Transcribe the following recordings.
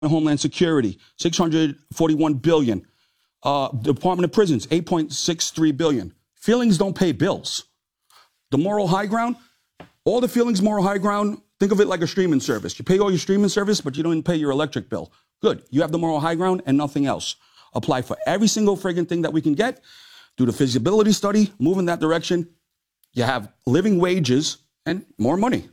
Homeland Security, $641 billion. Department of Prisons, $8.63 billion. Feelings don't pay bills. The moral high ground, all the feelings moral high ground, think of it like a streaming service. You pay all your streaming service, but you don't pay your electric bill. Good. You have the moral high ground and nothing else. Apply for every single friggin' thing that we can get. Do the feasibility study, move in that direction. You have living wages and more money.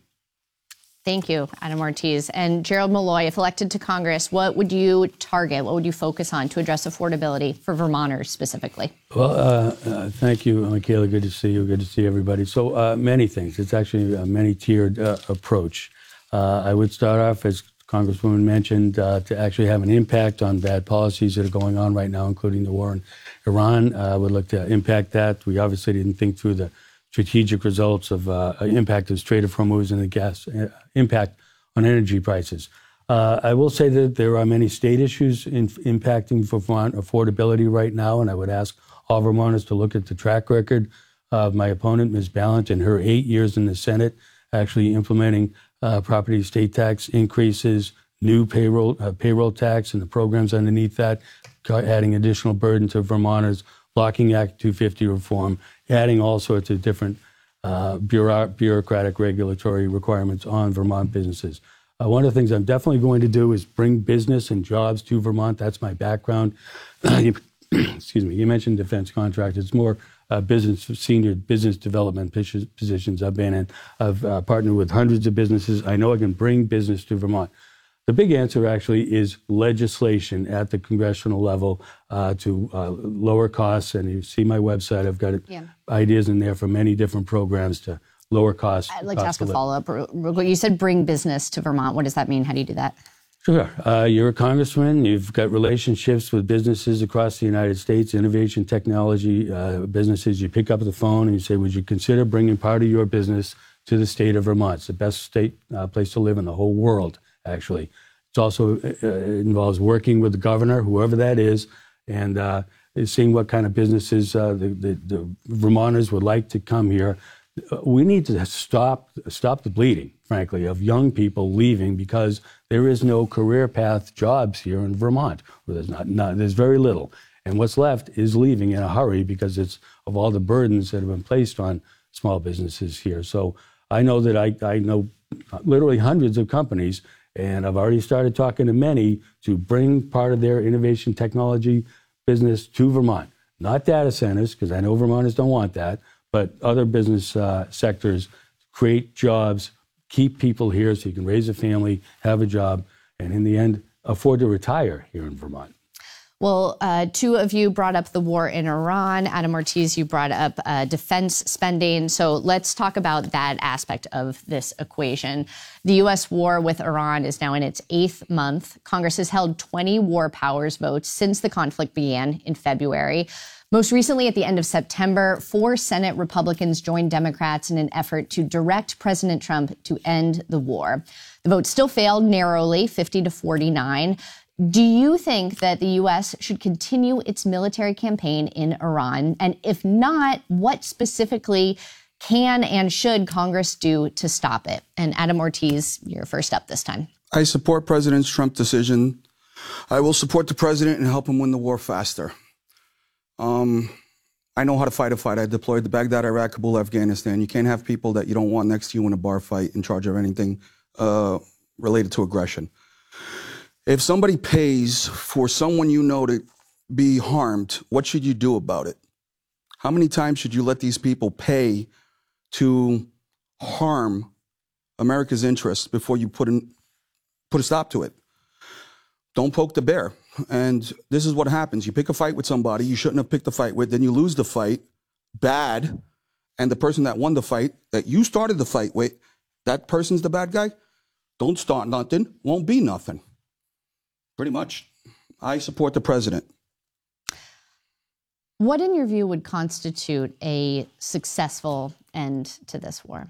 Thank you, Adam Ortiz. And Gerald Malloy, if elected to Congress, what would you target? What would you focus on to address affordability for Vermonters specifically? Well, thank you, Michaela. Good to see you. Good to see everybody. So many things. It's actually a many-tiered approach. I would start off, as Congresswoman mentioned, to actually have an impact on bad policies that are going on right now, including the war in Iran. I would look to impact that. We obviously didn't think through the strategic results of impact of Strait of Hormuz and the gas impact on energy prices. I will say that there are many state issues impacting Vermont affordability right now, and I would ask all Vermonters to look at the track record of my opponent, Ms. Balint, in her 8 years in the Senate, actually implementing property estate tax increases, new payroll tax, and the programs underneath that, adding additional burden to Vermonters, blocking Act 250 reform, adding all sorts of different bureaucratic regulatory requirements on Vermont businesses. One of the things I'm definitely going to do is bring business and jobs to Vermont. That's my background. Excuse me. You mentioned defense contractors. It's more senior business development positions I've been in. I've partnered with hundreds of businesses. I know I can bring business to Vermont. The big answer actually is legislation at the congressional level to lower costs. And you see my website, I've got ideas in there for many different programs to lower costs. I'd like to ask a follow-up. You said bring business to Vermont. What does that mean? How do you do that? Sure. You're a congressman. You've got relationships with businesses across the United States, innovation technology businesses. You pick up the phone and you say, would you consider bringing part of your business to the state of Vermont? It's the best state place to live in the whole world, actually. It's also involves working with the governor, whoever that is, and seeing what kind of businesses the Vermonters would like to come here. We need to stop the bleeding, frankly, of young people leaving because there is no career path jobs here in Vermont. There's very little. And what's left is leaving in a hurry because it's of all the burdens that have been placed on small businesses here. So I know that I know literally hundreds of companies, and I've already started talking to many to bring part of their innovation technology business to Vermont. Not data centers, because I know Vermonters don't want that, but other business sectors, create jobs, keep people here so you can raise a family, have a job, and in the end, afford to retire here in Vermont. Well, two of you brought up the war in Iran. Adam Ortiz, you brought up defense spending. So let's talk about that aspect of this equation. The U.S. war with Iran is now in its 8th month. Congress has held 20 war powers votes since the conflict began in February. Most recently, at the end of September, 4 Senate Republicans joined Democrats in an effort to direct President Trump to end the war. The vote still failed narrowly, 50-49. Do you think that the U.S. should continue its military campaign in Iran? And if not, what specifically can and should Congress do to stop it? And Adam Ortiz, you're first up this time. I support President Trump's decision. I will support the president and help him win the war faster. I know how to fight a fight. I deployed to Baghdad, Iraq, Kabul, Afghanistan. You can't have people that you don't want next to you in a bar fight in charge of anything related to aggression. If somebody pays for someone you know to be harmed, what should you do about it? How many times should you let these people pay to harm America's interests before you put a stop to it? Don't poke the bear. And this is what happens. You pick a fight with somebody you shouldn't have picked the fight with, then you lose the fight, bad, and the person that won the fight, that you started the fight with, that person's the bad guy. Don't start nothing, won't be nothing. Pretty much. I support the president. What, in your view, would constitute a successful end to this war?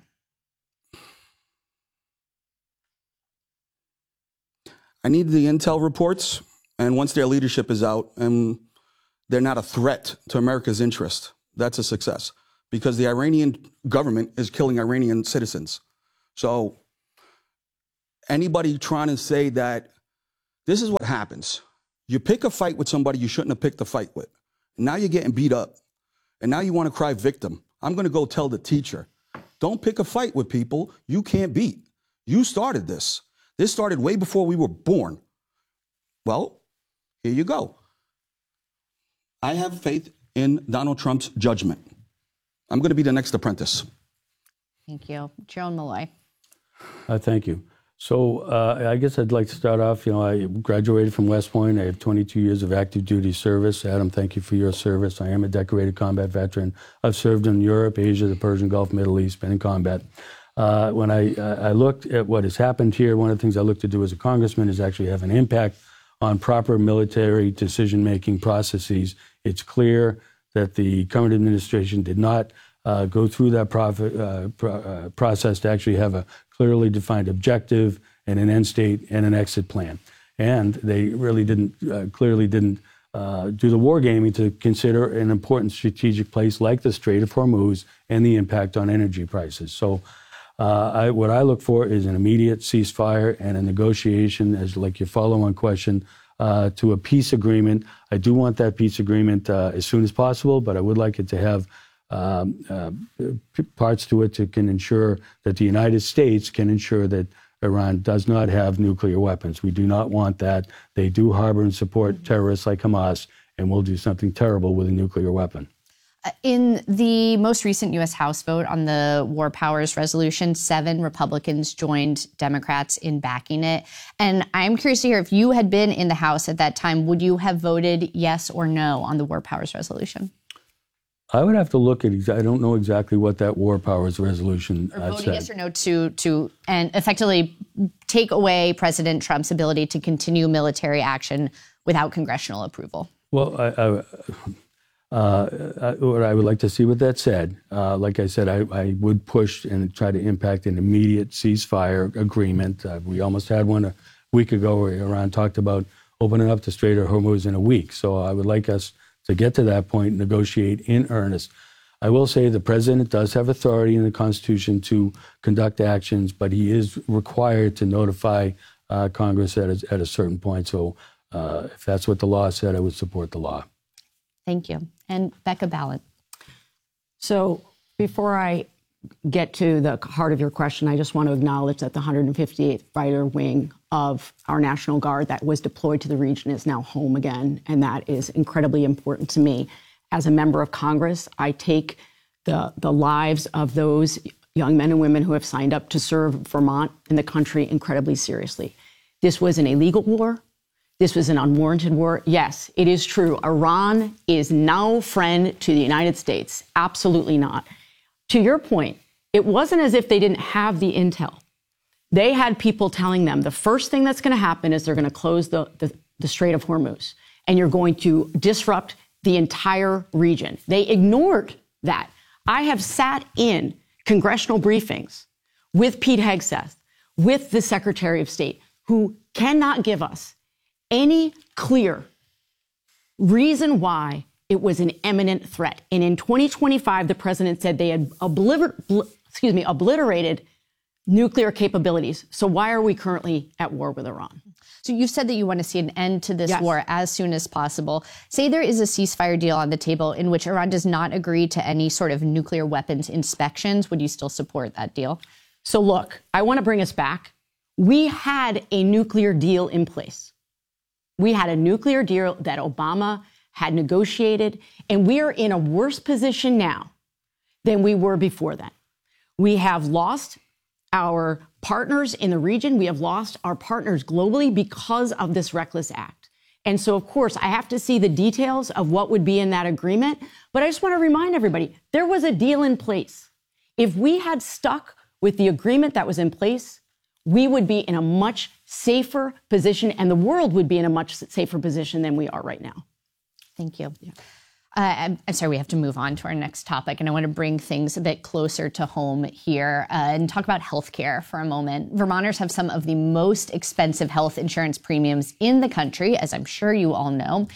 I need the intel reports, and once their leadership is out and they're not a threat to America's interest, that's a success. Because the Iranian government is killing Iranian citizens. So anybody trying to say that this is what happens. You pick a fight with somebody you shouldn't have picked a fight with. Now you're getting beat up. And now you want to cry victim. I'm going to go tell the teacher, don't pick a fight with people you can't beat. You started this. This started way before we were born. Well, here you go. I have faith in Donald Trump's judgment. I'm going to be the next apprentice. Thank you. Jerome Malloy. Thank you. So I guess I'd like to start off, I graduated from West Point. I have 22 years of active duty service. Adam, thank you for your service. I am a decorated combat veteran. I've served in Europe, Asia, the Persian Gulf, Middle East, been in combat. When I looked at what has happened here, one of the things I look to do as a congressman is actually have an impact on proper military decision-making processes. It's clear that the current administration did not go through that process to actually have a clearly defined objective and an end state and an exit plan. And they really clearly didn't do the wargaming to consider an important strategic place like the Strait of Hormuz and the impact on energy prices. So what I look for is an immediate ceasefire and a negotiation, as like your follow-on question, to a peace agreement. I do want that peace agreement as soon as possible, but I would like it to have parts to it that can ensure that the United States can ensure that Iran does not have nuclear weapons. We do not want that. They do harbor and support terrorists like Hamas, and will do something terrible with a nuclear weapon. In the most recent U.S. House vote on the War Powers Resolution, 7 Republicans joined Democrats in backing it. And I'm curious to hear, if you had been in the House at that time, would you have voted yes or no on the War Powers Resolution? I would have to look at, I don't know exactly what that War Powers Resolution or voting said. Yes or no to and effectively take away President Trump's ability to continue military action without congressional approval. Well, what I would like to see what that said. Like I said, I would push and try to impact an immediate ceasefire agreement. We almost had one a week ago where Iran talked about opening up the Strait of Hormuz in a week. So I would like us to get to that point, negotiate in earnest. I will say the president does have authority in the Constitution to conduct actions, but he is required to notify Congress at a certain point. So if that's what the law said, I would support the law. Thank you. And Becca Balint. So before I get to the heart of your question, I just want to acknowledge that the 158th Fighter Wing of our National Guard that was deployed to the region is now home again, and that is incredibly important to me. As a member of Congress, I take the lives of those young men and women who have signed up to serve Vermont and the country incredibly seriously. This was an illegal war. This was an unwarranted war. Yes, it is true. Iran is no friend to the United States. Absolutely not. To your point, it wasn't as if they didn't have the intel. They had people telling them the first thing that's going to happen is they're going to close the Strait of Hormuz, and you're going to disrupt the entire region. They ignored that. I have sat in congressional briefings with Pete Hegseth, with the Secretary of State, who cannot give us any clear reason why it was an imminent threat. And in 2025, the president said they had obliterated nuclear capabilities. So why are we currently at war with Iran? So you've said that you want to see an end to this Yes. war as soon as possible. Say there is a ceasefire deal on the table in which Iran does not agree to any sort of nuclear weapons inspections. Would you still support that deal? So look, I want to bring us back. We had a nuclear deal in place. We had a nuclear deal that Obama had negotiated, and we are in a worse position now than we were before that. We have lost our partners in the region. We have lost our partners globally because of this reckless act. And so, of course, I have to see the details of what would be in that agreement. But I just want to remind everybody, there was a deal in place. If we had stuck with the agreement that was in place, we would be in a much safer position, and the world would be in a much safer position than we are right now. Thank you. Yeah. I'm sorry, we have to move on to our next topic, and I want to bring things a bit closer to home here and talk about healthcare for a moment. Vermonters have some of the most expensive health insurance premiums in the country, as I'm sure you all know.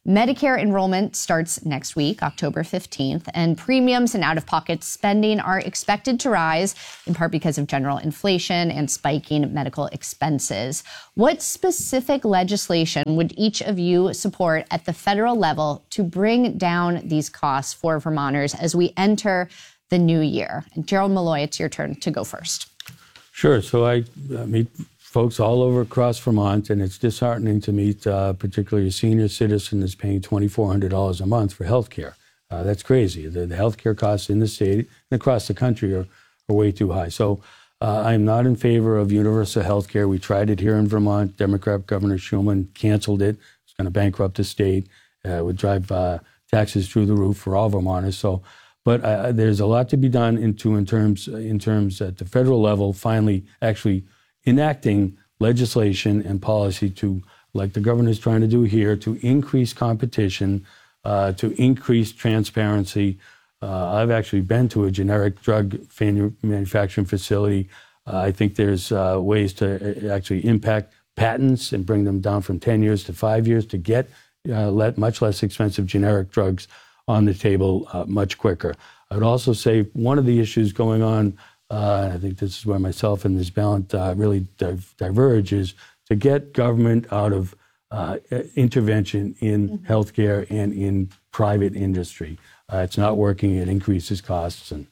Medicare enrollment starts next week, October 15th, and premiums and out-of-pocket spending are expected to rise, in part because of general inflation and spiking medical expenses. What specific legislation would each of you support at the federal level to bring down these costs for Vermonters as we enter the new year? And Gerald Malloy, it's your turn to go first. Sure. So I meet folks all over across Vermont, and it's disheartening to meet particularly a senior citizen that's paying $2,400 a month for health care. That's crazy. The health care costs in the state and across the country are way too high. So I'm not in favor of universal health care. We tried it here in Vermont. Democrat Governor Schumann canceled it. It's going to bankrupt the state. It would drive taxes through the roof for all Vermonters. But there's a lot to be done in terms at the federal level, finally actually enacting legislation and policy to, like the governor's trying to do here, to increase competition, to increase transparency. I've actually been to a generic drug manufacturing facility. I think there's ways to actually impact patents and bring them down from 10 years to 5 years to get much less expensive generic drugs on the table much quicker. I would also say one of the issues going on, I think this is where myself and Ms. Balint really diverge, is to get government out of intervention in healthcare and in private industry. It's not working. It increases costs. And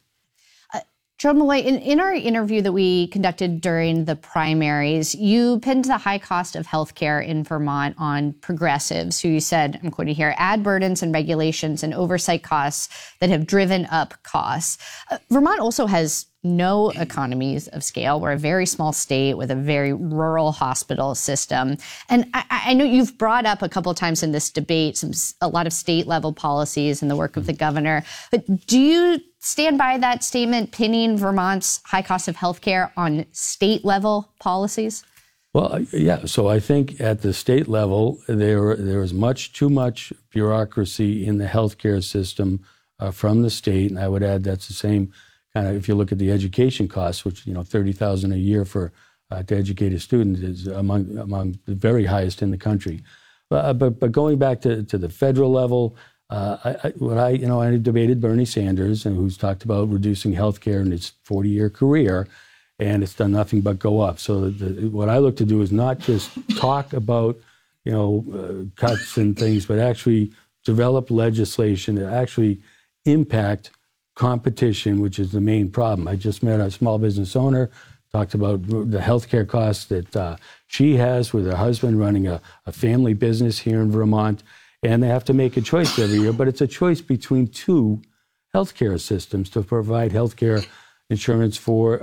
Gerald Malloy, in our interview that we conducted during the primaries, you pinned the high cost of healthcare in Vermont on progressives, who you said, I'm quoting here, add burdens and regulations and oversight costs that have driven up costs. Vermont also has no economies of scale. We're a very small state with a very rural hospital system. And I know you've brought up a couple of times in this debate a lot of state level policies and the work of the governor. But do you stand by that statement, pinning Vermont's high cost of healthcare on state level policies? Well, yeah. So I think at the state level, there is much too much bureaucracy in the healthcare system from the state. And I would add that's the same kind of, if you look at the education costs, which, $30,000 a year for to educate a student is among the very highest in the country. But going back to the federal level, I debated Bernie Sanders, and who's talked about reducing health care in his 40-year career, and it's done nothing but go up. So what I look to do is not just talk about cuts and things, but actually develop legislation that actually impact competition, which is the main problem. I just met a small business owner, talked about the healthcare costs that she has with her husband running a family business here in Vermont, and they have to make a choice every year, but it's a choice between two healthcare systems to provide healthcare insurance for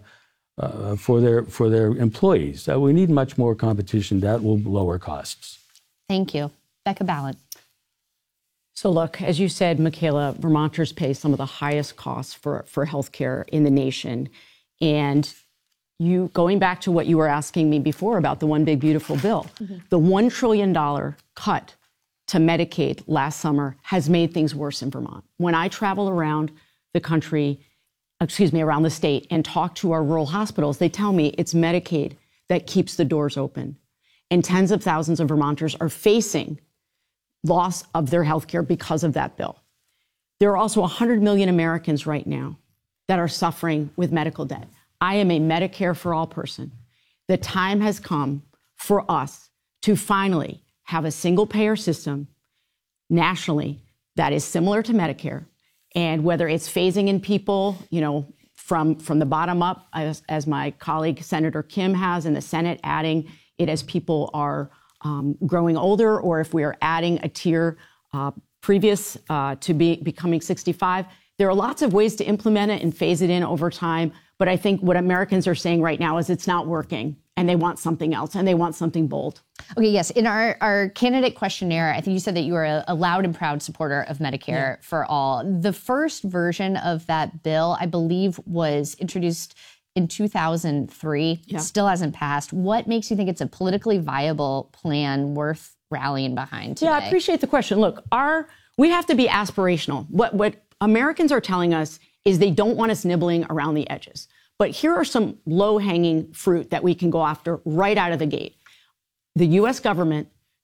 their employees. We need much more competition. That will lower costs. Thank you. Becca Balint. So look, as you said, Michaela, Vermonters pay some of the highest costs for healthcare in the nation. And going back to what you were asking me before about the One Big Beautiful Bill, the $1 trillion cut to Medicaid last summer has made things worse in Vermont. When I travel around the country, around the state and talk to our rural hospitals, they tell me it's Medicaid that keeps the doors open. And tens of thousands of Vermonters are facing loss of their health care because of that bill. There are also 100 million Americans right now that are suffering with medical debt. I am a Medicare for all person. The time has come for us to finally have a single payer system nationally that is similar to Medicare. And whether it's phasing in people, from the bottom up, as my colleague Senator Kim has in the Senate, adding it as people are growing older, or if we are adding a tier previous to becoming 65. There are lots of ways to implement it and phase it in over time. But I think what Americans are saying right now is it's not working, and they want something else, and they want something bold. Okay, yes. In our candidate questionnaire, I think you said that you were a loud and proud supporter of Medicare for all. The first version of that bill, I believe, was introduced in 2003, still hasn't passed. What makes you think it's a politically viable plan worth rallying behind today? Yeah, I appreciate the question. Look, we have to be aspirational. What Americans are telling us is they don't want us nibbling around the edges. But here are some low-hanging fruit that we can go after right out of the gate. The U.S. government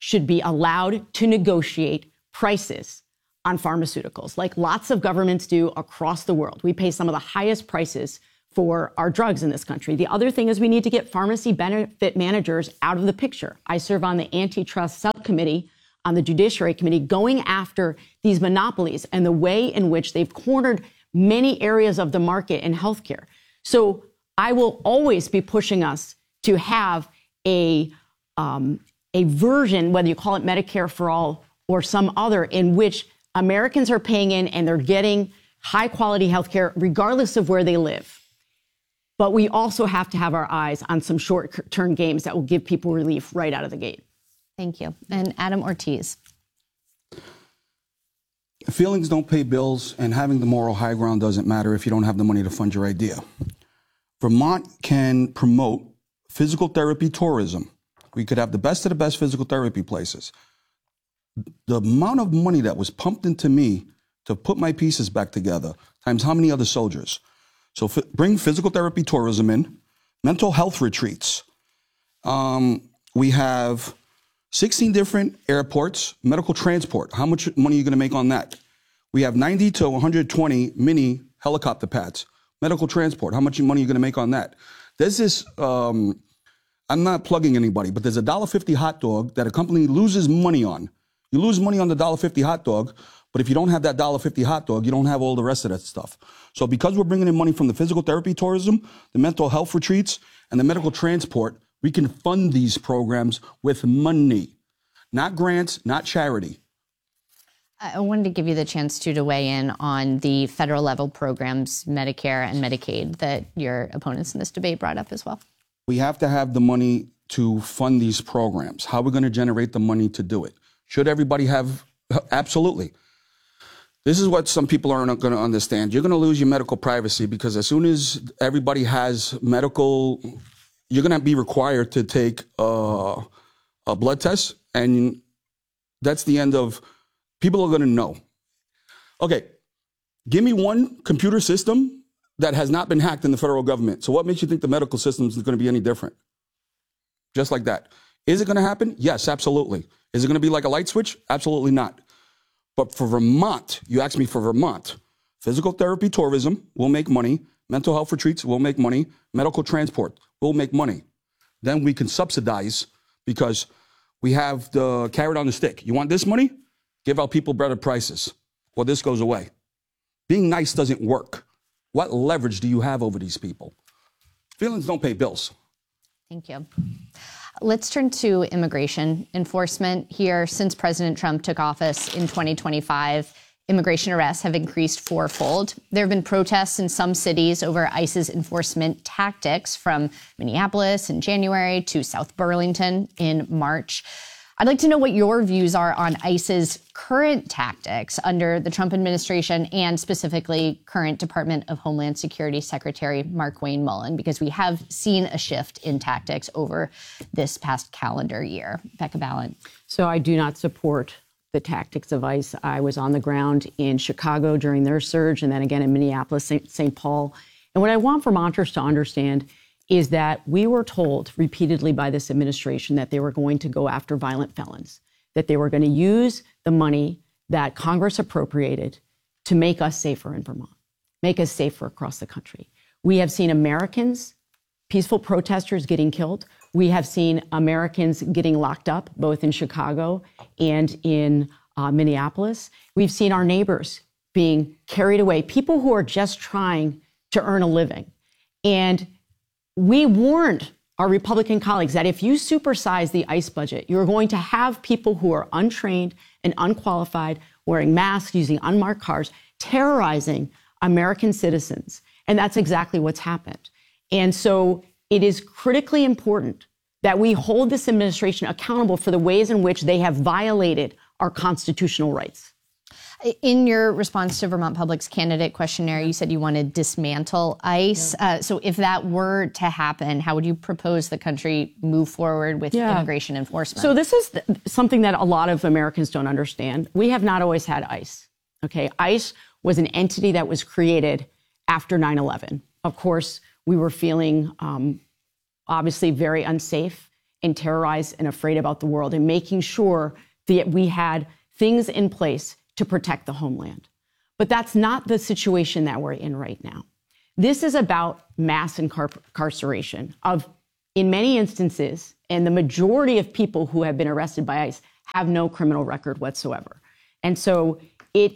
should be allowed to negotiate prices on pharmaceuticals, like lots of governments do across the world. We pay some of the highest prices for our drugs in this country. The other thing is we need to get pharmacy benefit managers out of the picture. I serve on the antitrust subcommittee on the Judiciary Committee, going after these monopolies and the way in which they've cornered many areas of the market in healthcare. So I will always be pushing us to have a version, whether you call it Medicare for All or some other, in which Americans are paying in and they're getting high quality healthcare regardless of where they live. But we also have to have our eyes on some short-term games that will give people relief right out of the gate. Thank you. And Adam Ortiz. Feelings don't pay bills, and having the moral high ground doesn't matter if you don't have the money to fund your idea. Vermont can promote physical therapy tourism. We could have the best of the best physical therapy places. The amount of money that was pumped into me to put my pieces back together times how many other soldiers. So bring physical therapy tourism in, mental health retreats. We have 16 different airports, medical transport. How much money are you going to make on that? We have 90 to 120 mini helicopter pads, medical transport. How much money are you going to make on that? There's this, I'm not plugging anybody, but there's a $1.50 hot dog that a company loses money on. You lose money on the $1.50 hot dog, but if you don't have that $1.50 hot dog, you don't have all the rest of that stuff. So because we're bringing in money from the physical therapy tourism, the mental health retreats, and the medical transport, we can fund these programs with money, not grants, not charity. I wanted to give you the chance to weigh in on the federal level programs, Medicare and Medicaid, that your opponents in this debate brought up as well. We have to have the money to fund these programs. How are we going to generate the money to do it? Should everybody have? Absolutely. This is what some people aren't going to understand. You're going to lose your medical privacy because as soon as everybody has medical, you're going to be required to take a blood test, and that's the end of, people are going to know. Okay, give me one computer system that has not been hacked in the federal government. So what makes you think the medical system is going to be any different? Just like that. Is it going to happen? Yes, absolutely. Is it going to be like a light switch? Absolutely not. But for Vermont, you asked me for Vermont, physical therapy tourism will make money, mental health retreats will make money, medical transport will make money. Then we can subsidize because we have the carrot on the stick. You want this money? Give our people better prices, or this goes away. Being nice doesn't work. What leverage do you have over these people? Feelings don't pay bills. Thank you. Let's turn to immigration enforcement here. Since President Trump took office in 2025, immigration arrests have increased fourfold. There have been protests in some cities over ICE's enforcement tactics, from Minneapolis in January to South Burlington in March. I'd like to know what your views are on ICE's current tactics under the Trump administration, and specifically current Department of Homeland Security Secretary Markwayne Mullin, because we have seen a shift in tactics over this past calendar year. Becca Balint. So I do not support the tactics of ICE. I was on the ground in Chicago during their surge, and then again in Minneapolis, St. Paul. And what I want Vermonters to understand is that we were told repeatedly by this administration that they were going to go after violent felons, that they were going to use the money that Congress appropriated to make us safer in Vermont, make us safer across the country. We have seen Americans, peaceful protesters, getting killed. We have seen Americans getting locked up, both in Chicago and in Minneapolis. We've seen our neighbors being carried away, people who are just trying to earn a living. And we warned our Republican colleagues that if you supersize the ICE budget, you're going to have people who are untrained and unqualified, wearing masks, using unmarked cars, terrorizing American citizens. And that's exactly what's happened. And so it is critically important that we hold this administration accountable for the ways in which they have violated our constitutional rights. In your response to Vermont Public's candidate questionnaire, you said you want to dismantle ICE. So if that were to happen, how would you propose the country move forward with immigration enforcement? So this is something that a lot of Americans don't understand. We have not always had ICE. Okay, ICE was an entity that was created after 9/11. Of course, we were feeling obviously very unsafe and terrorized and afraid about the world, and making sure that we had things in place to protect the homeland. But that's not the situation that we're in right now. This is about mass incarceration of, in many instances, and the majority of people who have been arrested by ICE have no criminal record whatsoever. And so it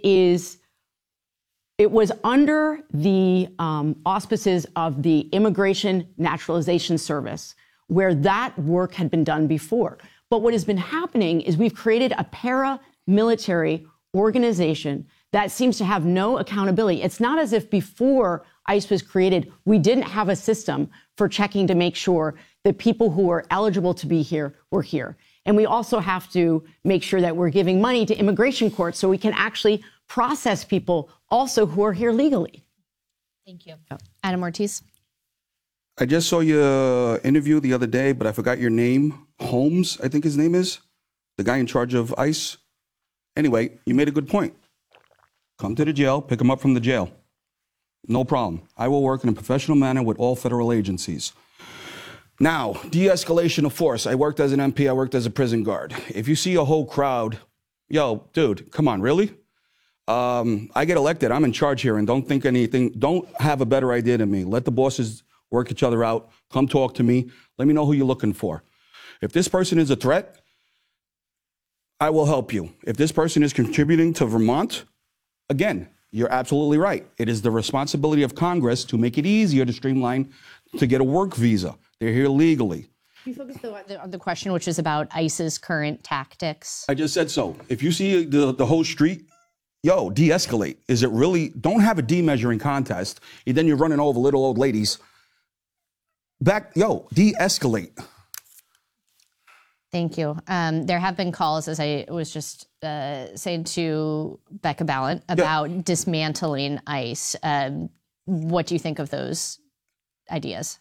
was under the auspices of the Immigration Naturalization Service where that work had been done before. But what has been happening is we've created a paramilitary organization that seems to have no accountability. It's not as if before ICE was created, we didn't have a system for checking to make sure that people who are eligible to be here were here. And we also have to make sure that we're giving money to immigration courts so we can actually process people also who are here legally. Thank you. Adam Ortiz. I just saw your interview the other day, but I forgot your name. Holmes, I think his name is, the guy in charge of ICE. Anyway, you made a good point. Come to the jail, pick him up from the jail. No problem. I will work in a professional manner with all federal agencies. Now, de-escalation of force. I worked as an MP, I worked as a prison guard. If you see a whole crowd, yo, dude, come on, really? I get elected, I'm in charge here, and don't think anything, don't have a better idea than me. Let the bosses work each other out. Come talk to me. Let me know who you're looking for. If this person is a threat, I will help you. If this person is contributing to Vermont, again, you're absolutely right. It is the responsibility of Congress to make it easier to streamline to get a work visa. They're here legally. You focused on the question, which is about ICE's current tactics. I just said so. If you see the whole street, yo, de-escalate. Is it really? Don't have a de-measuring contest. And then you're running over little old ladies. De-escalate. Thank you. There have been calls, as I was just saying to Becca Balint, about dismantling ICE. What do you think of those ideas?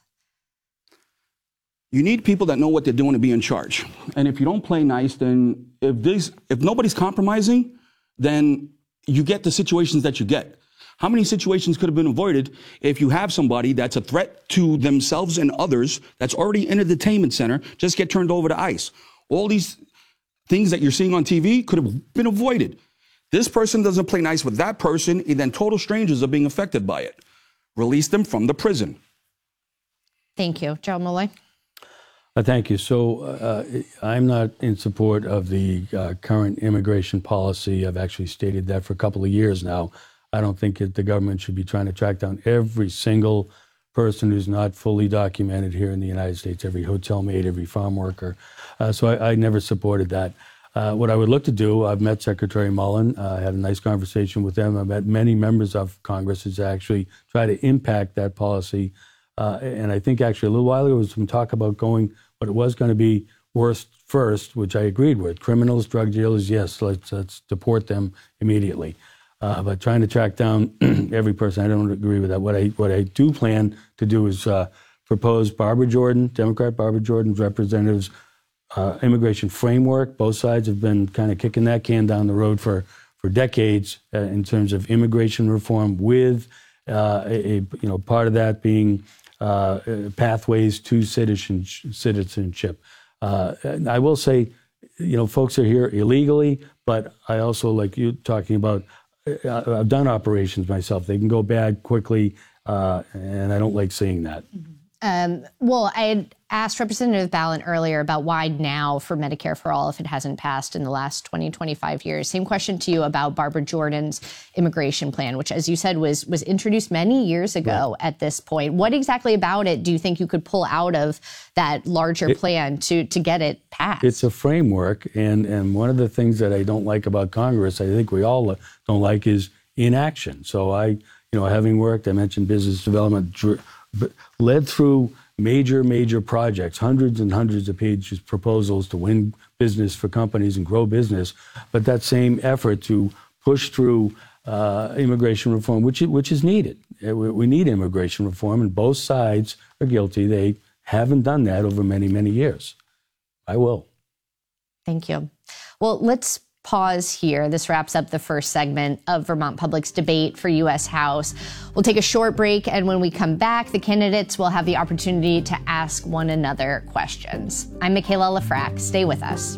You need people that know what they're doing to be in charge. And if you don't play nice, then if nobody's compromising, then you get the situations that you get. How many situations could have been avoided if you have somebody that's a threat to themselves and others that's already in a detainment center, just get turned over to ICE? All these things that you're seeing on TV could have been avoided. This person doesn't play nice with that person, and then total strangers are being affected by it. Release them from the prison. Thank you. Gerald Malloy. Thank you. So I'm not in support of the current immigration policy. I've actually stated that for a couple of years now. I don't think that the government should be trying to track down every single person who's not fully documented here in the United States, every hotel maid, every farm worker. So I never supported that. What I would look to do, I've met Secretary Mullen. I had a nice conversation with them. I've met many members of Congress to actually try to impact that policy. And I think actually a little while ago there was some talk about going what it was going to be worst first, which I agreed with. Criminals, drug dealers, yes, let's deport them immediately. But trying to track down every person, I don't agree with that. What I do plan to do is propose Barbara Jordan, Democrat Barbara Jordan's representatives' immigration framework. Both sides have been kind of kicking that can down the road for decades in terms of immigration reform, with part of that being pathways to citizenship. I will say, folks are here illegally, but I also, like you talking about, I've done operations myself. They can go bad quickly, and I don't like seeing that. Well, I had asked Representative Balint earlier about why now for Medicare for All if it hasn't passed in the last 20, 25 years. Same question to you about Barbara Jordan's immigration plan, which, as you said, was introduced many years ago at this point. What exactly about it do you think you could pull out of that larger plan to get it passed? It's a framework, and one of the things that I don't like about Congress, I think we all don't like, is inaction. So having worked, I mentioned business development, led through major projects, hundreds and hundreds of pages proposals to win business for companies and grow business. But that same effort to push through immigration reform, which is needed. We need immigration reform, and both sides are guilty. They haven't done that over many, many years. I will. Thank you. Well, let's pause here. This wraps up the first segment of Vermont Public's debate for U.S. House. We'll take a short break, and when we come back, the candidates will have the opportunity to ask one another questions. I'm Michaela Lafrac. Stay with us.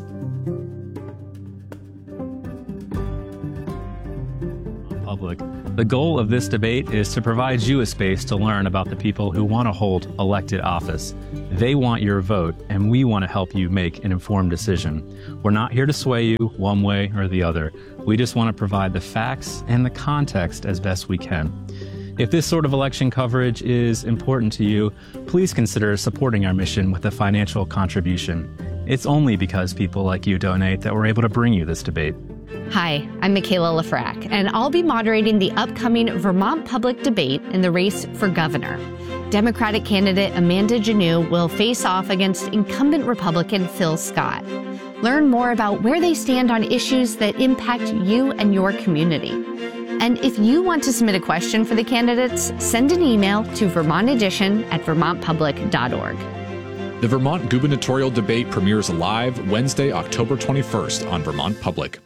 Public. The goal of this debate is to provide you a space to learn about the people who want to hold elected office. They want your vote, and we want to help you make an informed decision. We're not here to sway you one way or the other. We just want to provide the facts and the context as best we can. If this sort of election coverage is important to you, please consider supporting our mission with a financial contribution. It's only because people like you donate that we're able to bring you this debate. Hi, I'm Michaela Lafrac, and I'll be moderating the upcoming Vermont Public debate in the race for governor. Democratic candidate Amanda Janneau will face off against incumbent Republican Phil Scott. Learn more about where they stand on issues that impact you and your community. And if you want to submit a question for the candidates, send an email to vermontedition@vermontpublic.org. The Vermont gubernatorial debate premieres live Wednesday, October 21st on Vermont Public.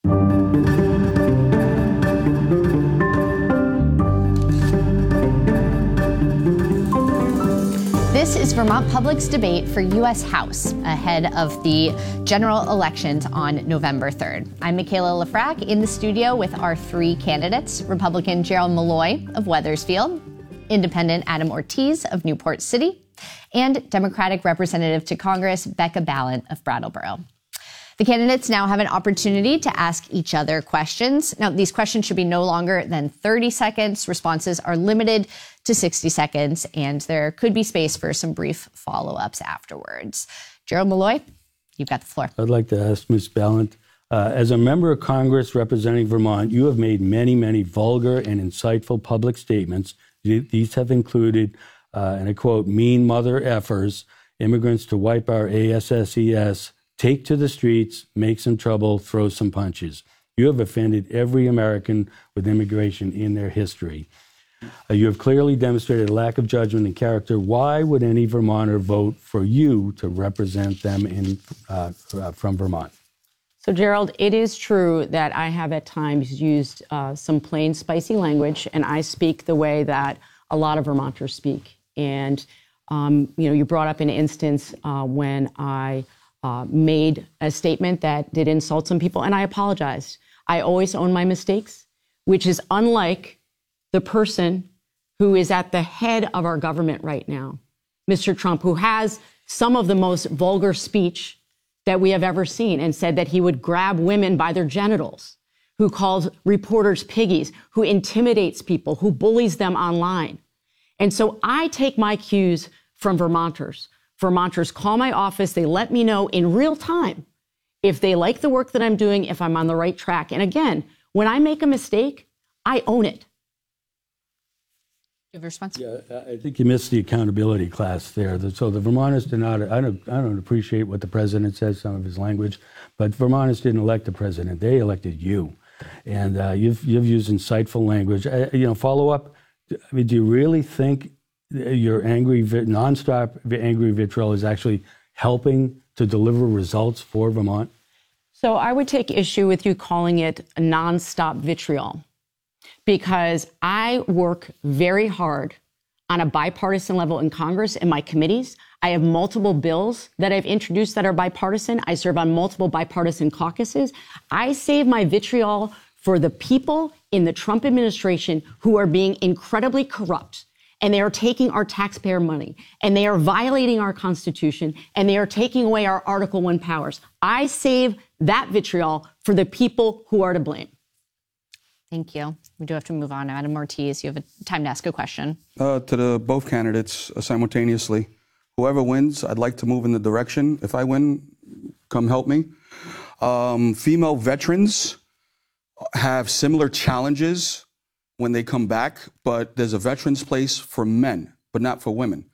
This is Vermont Public's debate for U.S. House ahead of the general elections on November 3rd. I'm Michaela Lafrac in the studio with our three candidates, Republican Gerald Malloy of Wethersfield, Independent Adam Ortiz of Newport City, and Democratic Representative to Congress Becca Balint of Brattleboro. The candidates now have an opportunity to ask each other questions. Now, these questions should be no longer than 30 seconds. Responses are limited to 60 seconds, and there could be space for some brief follow-ups afterwards. Gerald Malloy, you've got the floor. I'd like to ask Ms. Balint, as a member of Congress representing Vermont, you have made many, many vulgar and insightful public statements. These have included, and I quote, mean mother effers, immigrants to wipe our ASSES, take to the streets, make some trouble, throw some punches. You have offended every American with immigration in their history. You have clearly demonstrated a lack of judgment and character. Why would any Vermonter vote for you to represent them from Vermont? So, Gerald, it is true that I have at times used some plain, spicy language, and I speak the way that a lot of Vermonters speak. And, you brought up an instance when I made a statement that did insult some people, and I apologized. I always own my mistakes, which is unlike the person who is at the head of our government right now, Mr. Trump, who has some of the most vulgar speech that we have ever seen and said that he would grab women by their genitals, who calls reporters piggies, who intimidates people, who bullies them online. And so I take my cues from Vermonters. Vermonters call my office. They let me know in real time if they like the work that I'm doing, if I'm on the right track. And again, when I make a mistake, I own it. You have a response? Yeah, I think you missed the accountability class there. So the Vermonters did not, I don't appreciate what the president says, some of his language, but Vermonters didn't elect the president. They elected you. And you've used insightful language. Follow up, I mean, do you really think your angry, nonstop angry vitriol is actually helping to deliver results for Vermont? So I would take issue with you calling it a nonstop vitriol, because I work very hard on a bipartisan level in Congress and my committees. I have multiple bills that I've introduced that are bipartisan. I serve on multiple bipartisan caucuses. I save my vitriol for the people in the Trump administration who are being incredibly corrupt, and they are taking our taxpayer money, and they are violating our Constitution, and they are taking away our Article I powers. I save that vitriol for the people who are to blame. Thank you. We do have to move on. Adam Ortiz, you have time to ask a question. To both candidates simultaneously. Whoever wins, I'd like to move in the direction. If I win, come help me. Female veterans have similar challenges when they come back, but there's a veterans place for men, but not for women.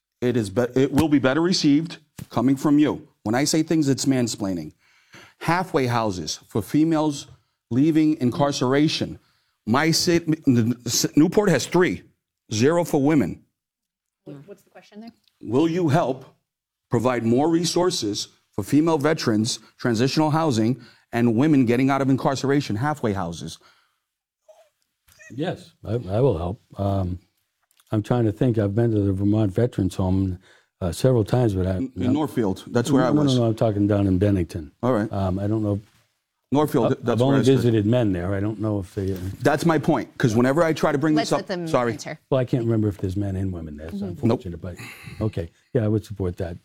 It will be better received coming from you. When I say things, it's mansplaining. Halfway houses for females leaving incarceration. My city, Newport has 3, 0 for women. What's the question there? Will you help provide more resources for female veterans, transitional housing, and women getting out of incarceration, halfway houses. Yes, I will help. I'm trying to think. I've been to the Vermont Veterans Home several times, but in Northfield, that's where I was. No, I'm talking down in Bennington. All right. I don't know. Northfield, that's I've where only I stood. visited men there. I don't know if they. That's my point, because whenever I try to bring Let's this let up, them sorry. answer. Well, I can't remember if there's men and women. That's unfortunate, but okay. Yeah, I would support that.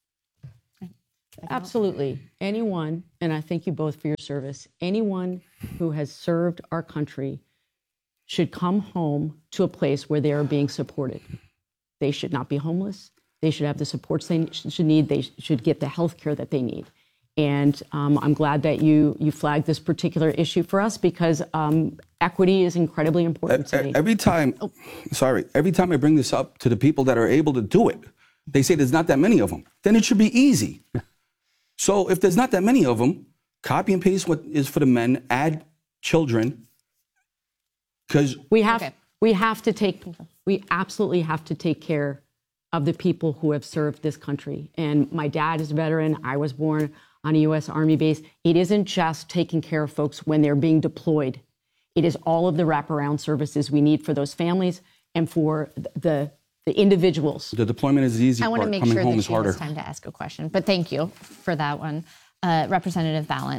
Absolutely. Anyone, and I thank you both for your service, anyone who has served our country should come home to a place where they are being supported. They should not be homeless. They should have the supports they should need. They should get the health care that they need. And I'm glad that you flagged this particular issue for us, because equity is incredibly important today. Every time I bring this up to the people that are able to do it, they say there's not that many of them. Then it should be easy. So if there's not that many of them, copy and paste what is for the men, add children, because we absolutely have to take care of the people who have served this country. And my dad is a veteran. I was born on a U.S. Army base. It isn't just taking care of folks when they're being deployed. It is all of the wraparound services we need for those families and for the individuals. The deployment is the easy I part. want to make Coming sure home that is she harder. has time to ask a question, but thank you for that one. Representative Balint.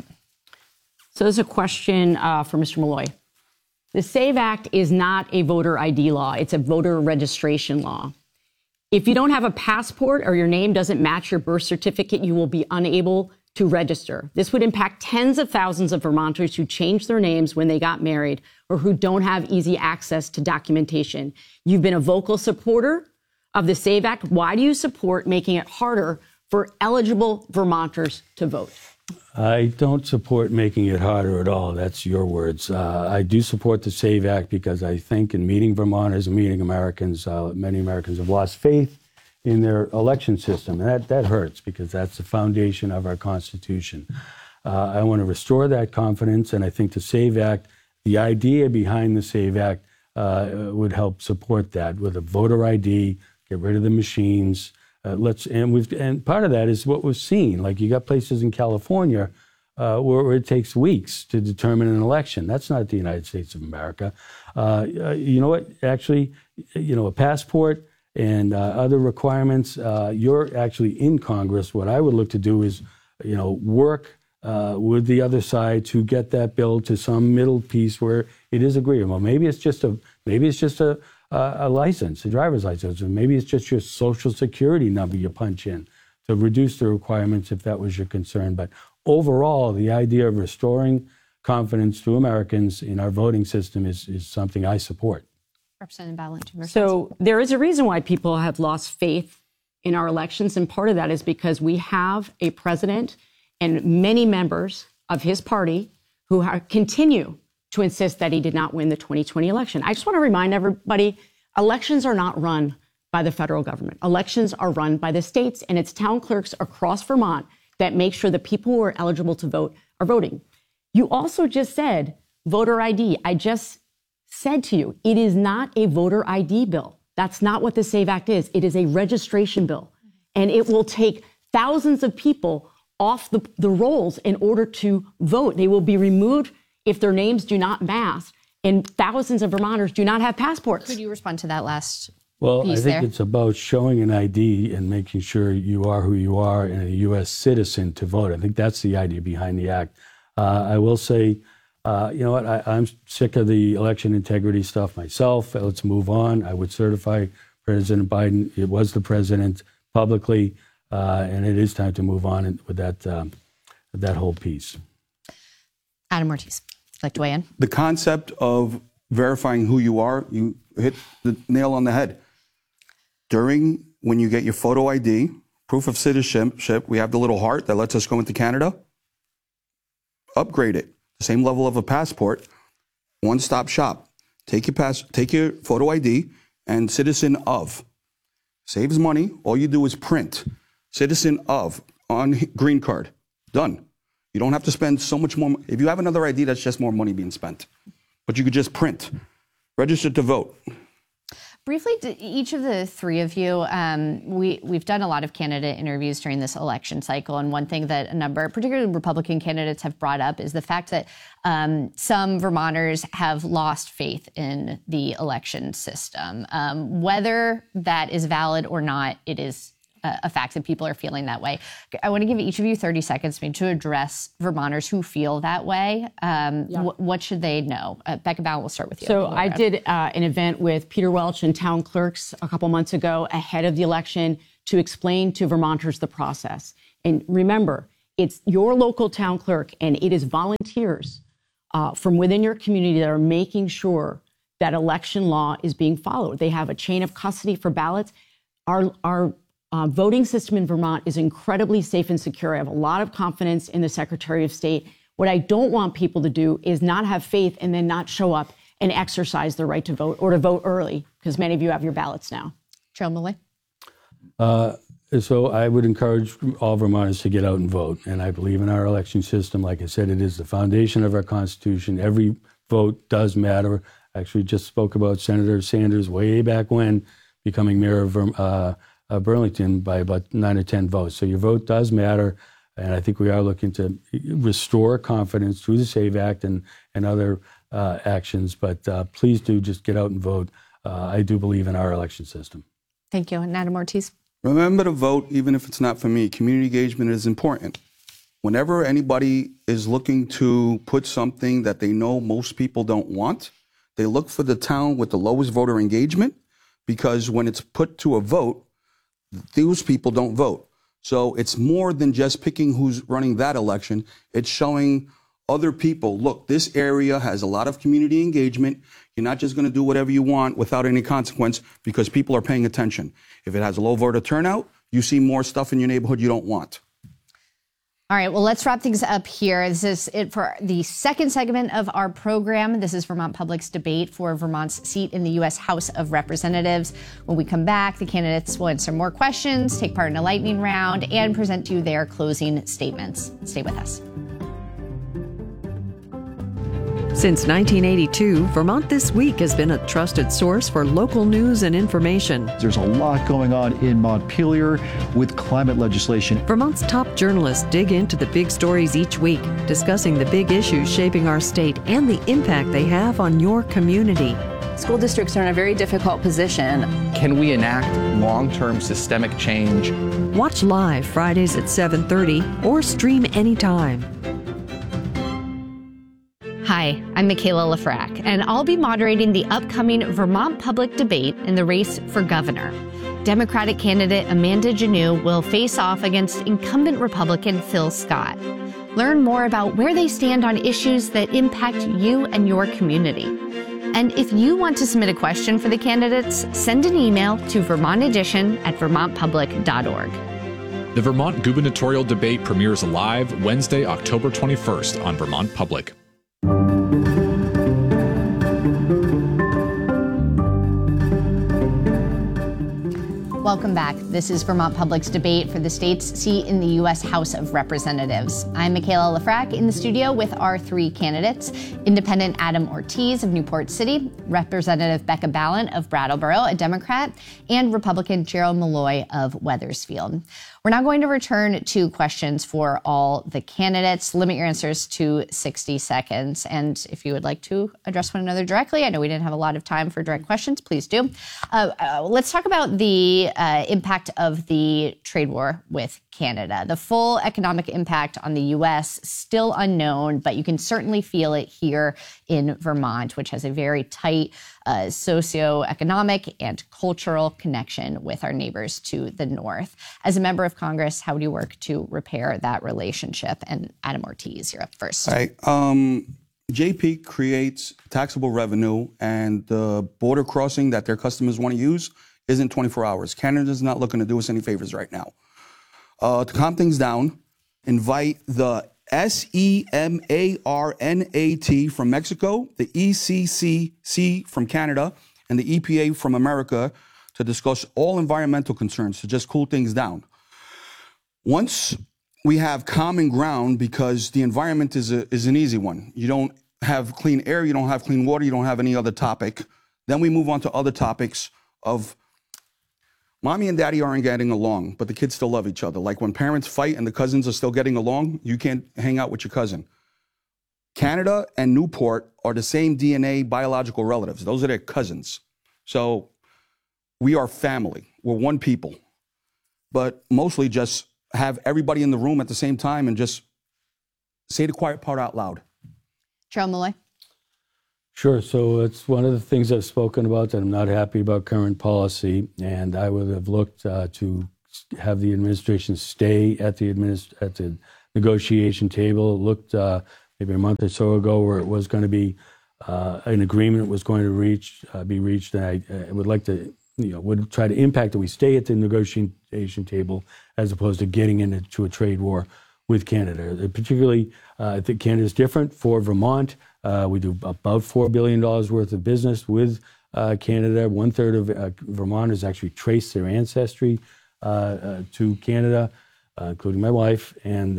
So there's a question for Mr. Malloy. The SAVE Act is not a voter ID law. It's a voter registration law. If you don't have a passport or your name doesn't match your birth certificate, you will be unable to register. This would impact tens of thousands of Vermonters who changed their names when they got married or who don't have easy access to documentation. You've been a vocal supporter of the SAVE Act. Why do you support making it harder for eligible Vermonters to vote? I don't support making it harder at all. That's your words. I do support the SAVE Act because I think in meeting Vermonters and meeting Americans, many Americans have lost faith in their election system. And that hurts because that's the foundation of our Constitution. I want to restore that confidence, and I think the SAVE Act, the idea behind the SAVE Act would help support that with a voter ID, get rid of the machines. And part of that is what we've seen. Like you got places in California where it takes weeks to determine an election. That's not the United States of America. You know what? Actually, a passport and other requirements. You're actually in Congress. What I would look to do is, work with the other side to get that bill to some middle piece where it is agreeable. Maybe it's just a license, a driver's license, or maybe it's just your social security number you punch in to reduce the requirements if that was your concern. But overall, the idea of restoring confidence to Americans in our voting system is something I support. Representative Balint. So there is a reason why people have lost faith in our elections, and part of that is because we have a president and many members of his party who continue to insist that he did not win the 2020 election. I just want to remind everybody, elections are not run by the federal government. Elections are run by the states, and it's town clerks across Vermont that make sure the people who are eligible to vote are voting. You also just said voter ID. I just said to you, it is not a voter ID bill. That's not what the SAVE Act is. It is a registration bill, and it will take thousands of people off the rolls in order to vote. They will be removed if their names do not match, and thousands of Vermonters do not have passports. Could you respond to that last Well, piece I think there? it's about showing an ID and making sure you are who you are and a U.S. citizen to vote. I think that's the idea behind the act. I will say, you know what, I'm sick of the election integrity stuff myself. Let's move on. I would certify President Biden. It was the president publicly, and it is time to move on with that whole piece. Adam Ortiz, would you like to weigh in? The concept of verifying who you are, you hit the nail on the head. When you get your photo ID, proof of citizenship, we have the little heart that lets us go into Canada. Upgrade it. The same level of a passport, one-stop shop. Take your photo ID and citizen of. Saves money. All you do is print. Citizen of on green card. Done. You don't have to spend so much more. If you have another ID, that's just more money being spent. But you could just print. Register to vote. Briefly, each of the three of you, we've done a lot of candidate interviews during this election cycle, and one thing that a number, particularly Republican candidates, have brought up is the fact that some Vermonters have lost faith in the election system. Whether that is valid or not, it is a fact that people are feeling that way. I want to give each of you 30 seconds maybe to address Vermonters who feel that way. What should they know? Becca Balint, we'll start with you. So I did an event with Peter Welch and town clerks a couple months ago ahead of the election to explain to Vermonters the process. And remember, it's your local town clerk and it is volunteers from within your community that are making sure that election law is being followed. They have a chain of custody for ballots. Our voting system in Vermont is incredibly safe and secure. I have a lot of confidence in the Secretary of State. What I don't want people to do is not have faith and then not show up and exercise their right to vote or to vote early, because many of you have your ballots now. Gerald Malloy. So I would encourage all Vermonters to get out and vote. And I believe in our election system. Like I said, it is the foundation of our Constitution. Every vote does matter. I actually just spoke about Senator Sanders way back when becoming mayor of Burlington by about 9 or 10 votes. So your vote does matter, and I think we are looking to restore confidence through the SAVE Act and other actions. But please do just get out and vote. I do believe in our election system. Thank you. And Adam Ortiz. Remember to vote, even if it's not for me. Community engagement is important. Whenever anybody is looking to put something that they know most people don't want, they look for the town with the lowest voter engagement, because when it's put to a vote, those people don't vote. So it's more than just picking who's running that election. It's showing other people, look, this area has a lot of community engagement. You're not just going to do whatever you want without any consequence because people are paying attention. If it has a low voter turnout, you see more stuff in your neighborhood you don't want. All right, well, let's wrap things up here. This is it for the second segment of our program. This is Vermont Public's debate for Vermont's seat in the U.S. House of Representatives. When we come back, the candidates will answer more questions, take part in a lightning round, and present to you their closing statements. Stay with us. Since 1982, Vermont This Week has been a trusted source for local news and information. There's a lot going on in Montpelier with climate legislation. Vermont's top journalists dig into the big stories each week, discussing the big issues shaping our state and the impact they have on your community. School districts are in a very difficult position. Can we enact long-term systemic change? Watch live Fridays at 7:30 or stream anytime. Hi, I'm Michaela Lafrac, and I'll be moderating the upcoming Vermont Public debate in the race for governor. Democratic candidate Amanda Janneau will face off against incumbent Republican Phil Scott. Learn more about where they stand on issues that impact you and your community. And if you want to submit a question for the candidates, send an email to vermontedition@vermontpublic.org. The Vermont gubernatorial debate premieres live Wednesday, October 21st on Vermont Public. Welcome back. This is Vermont Public's debate for the state's seat in the U.S. House of Representatives. I'm Michaela Lafrac in the studio with our three candidates: Independent Adam Ortiz of Newport City, Representative Becca Balint of Brattleboro, a Democrat, and Republican Gerald Malloy of Wethersfield. We're now going to return to questions for all the candidates. Limit your answers to 60 seconds. And if you would like to address one another directly, I know we didn't have a lot of time for direct questions, please do. Let's talk about the impact of the trade war with Canada. The full economic impact on the U.S. still unknown, but you can certainly feel it here in Vermont, which has a very tight socioeconomic and cultural connection with our neighbors to the north. As a member of Congress, how do you work to repair that relationship? And Adam Ortiz, you're up first. All right. JP creates taxable revenue, and the border crossing that their customers want to use isn't 24 hours. Canada's not looking to do us any favors right now. To calm things down, invite the SEMARNAT from Mexico, the ECCC from Canada, and the EPA from America to discuss all environmental concerns to just cool things down. Once we have common ground, because the environment is an easy one. You don't have clean air, you don't have clean water, you don't have any other topic. Then we move on to other topics of mommy and daddy aren't getting along, but the kids still love each other. Like when parents fight and the cousins are still getting along, you can't hang out with your cousin. Canada and Newport are the same DNA biological relatives. Those are their cousins. So we are family. We're one people. But mostly just have everybody in the room at the same time and just say the quiet part out loud. Gerald Malloy. Sure. So it's one of the things I've spoken about that I'm not happy about current policy, and I would have looked to have the administration stay at the negotiation table. It looked maybe a month or so ago where it was going to be an agreement was going to be reached, and I would like to would try to impact that we stay at the negotiation table as opposed to getting into a trade war with Canada. Particularly, I think Canada is different. For Vermont, we do about $4 billion worth of business with Canada. 1/3 of Vermonters actually trace their ancestry to Canada, including my wife, and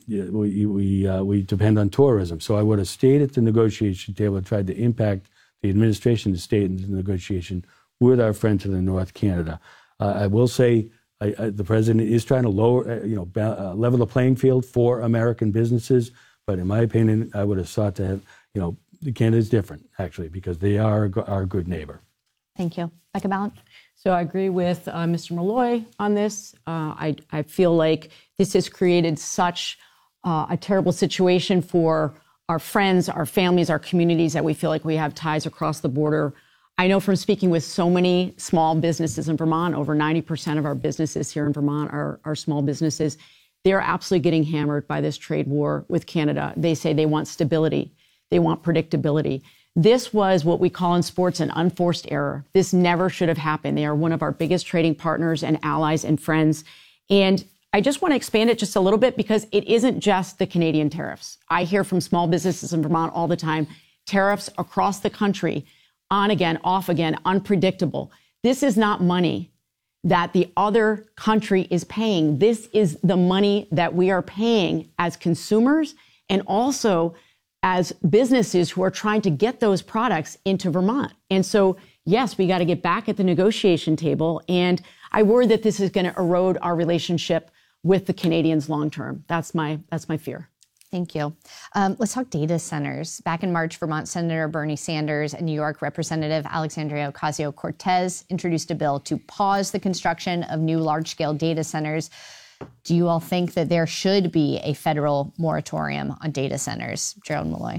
we depend on tourism. So I would have stayed at the negotiation table and tried to impact the administration to stay in the negotiation with our friend to the north, Canada. I will say the president is trying to level the playing field for American businesses, but in my opinion, I would have sought to have, Canada is different, actually, because they are our good neighbor. Thank you. Becca Balint. So I agree with Mr. Malloy on this. I feel like this has created such a terrible situation for our friends, our families, our communities, that we feel like we have ties across the border. I know from speaking with so many small businesses in Vermont, over 90% of our businesses here in Vermont are small businesses. They're absolutely getting hammered by this trade war with Canada. They say they want stability. They want predictability. This was what we call in sports an unforced error. This never should have happened. They are one of our biggest trading partners and allies and friends. And I just want to expand it just a little bit because it isn't just the Canadian tariffs. I hear from small businesses in Vermont all the time, tariffs across the country, on again, off again, unpredictable. This is not money that the other country is paying. This is the money that we are paying as consumers and also as businesses who are trying to get those products into Vermont. And so, yes, we got to get back at the negotiation table. And I worry that this is going to erode our relationship with the Canadians long term. That's my fear. Thank you. Let's talk data centers. Back in March, Vermont Senator Bernie Sanders and New York Representative Alexandria Ocasio-Cortez introduced a bill to pause the construction of new large-scale data centers. Do you all think that there should be a federal moratorium on data centers? Gerald Malloy.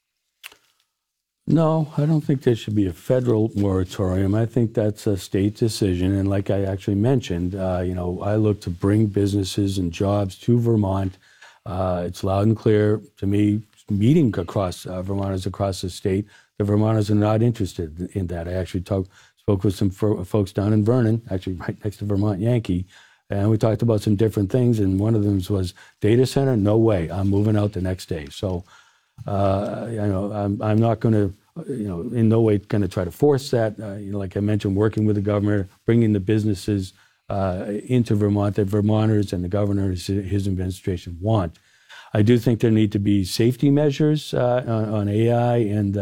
No, I don't think there should be a federal moratorium. I think that's a state decision. And like I actually mentioned, I look to bring businesses and jobs to Vermont. It's loud and clear to me, meeting across Vermonters across the state, the Vermonters are not interested in that. I actually spoke with some folks down in Vernon, actually right next to Vermont Yankee, and we talked about some different things, and one of them was data center. No way, I'm moving out the next day. So, I'm not going to, in no way going to try to force that. Like I mentioned, working with the governor, bringing the businesses into Vermont that Vermonters and the governor, his administration want. I do think there need to be safety measures on AI, and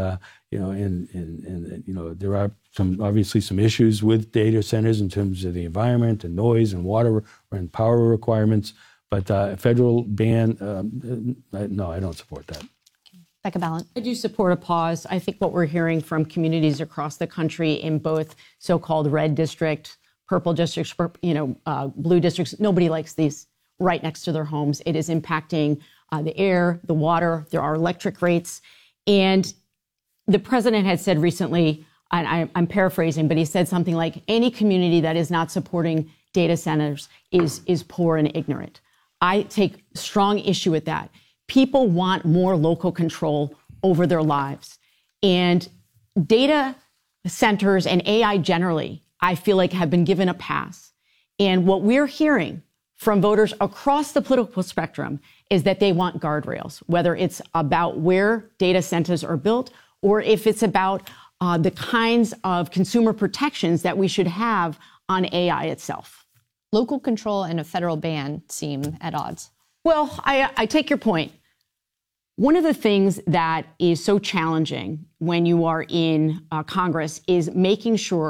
there are obviously some issues with data centers in terms of the environment and noise and water and power requirements. But a federal ban, no, I don't support that. Becca Balint. I do support a pause. I think what we're hearing from communities across the country in both so-called red district, purple districts, blue districts, nobody likes these right next to their homes. It is impacting the air, the water. There are electric rates. And the president had said recently, and I'm paraphrasing, but he said something like, any community that is not supporting data centers is poor and ignorant. I take strong issue with that. People want more local control over their lives. And data centers and AI generally, I feel like have been given a pass. And what we're hearing from voters across the political spectrum is that they want guardrails, whether it's about where data centers are built or if it's about the kinds of consumer protections that we should have on AI itself. Local control and a federal ban seem at odds. Well, I take your point. One of the things that is so challenging when you are in Congress is making sure